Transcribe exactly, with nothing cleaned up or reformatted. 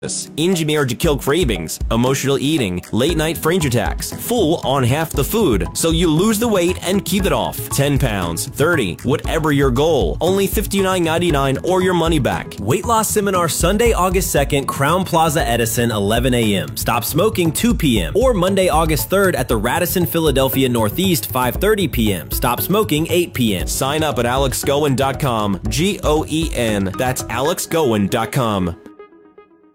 engineered to kill cravings, emotional eating, late-night fringe attacks, full on half the food, so you lose the weight and keep it off. ten pounds, thirty, whatever your goal. Only fifty-nine ninety-nine or your money back. Weight loss seminar Sunday, August second, Crown Plaza, Edison, eleven a m Stop smoking, two p m Or Monday, August third at the Radisson Philadelphia Northeast, five thirty p m Stop smoking, eight p m Sign up at alex goen dot com. G O E N. That's alex goen dot com.